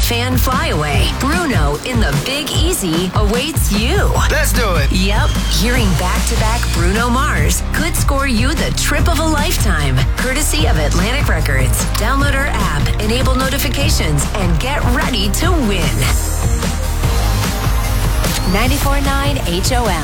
fan flyaway, Bruno in the Big Easy awaits you. Let's do it. Yep, hearing back-to-back Bruno Mars could score you the trip of a lifetime, courtesy of Atlantic Records. Download our app, enable notifications, and get ready to win. 94.9 HOM.